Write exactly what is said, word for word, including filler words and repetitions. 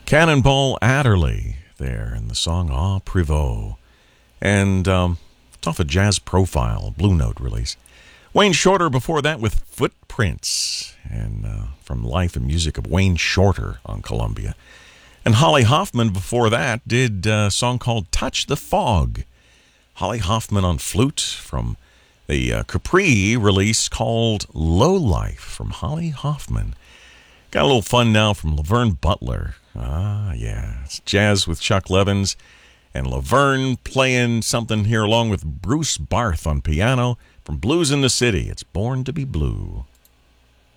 Cannonball Adderley there in the song Ah Prévost. And um, it's off a Jazz Profile Blue Note release. Wayne Shorter before that with Footprints, and uh, from Life and Music of Wayne Shorter on Columbia. And Holly Hoffman before that did a song called Touch the Fog. Holly Hoffman on flute from the uh, Capri release called Low Life from Holly Hoffman. Got a little fun now from Laverne Butler. Ah, yeah. It's jazz with Chuck Levins and Laverne playing something here along with Bruce Barth on piano from Blues in the City. It's Born to be Blue.